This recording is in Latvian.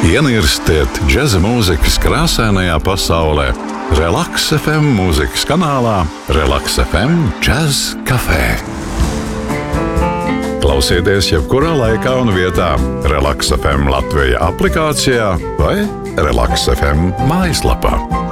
Ienirstiet džeza mūzikas krāsainajā pasaulē. Relaks FM mūzikas kanālā Relaks FM Jazz Café. Klausieties jebkurā laikā un vietā Relaks FM Latvija aplikācijā vai Relaks FM mājaslapā.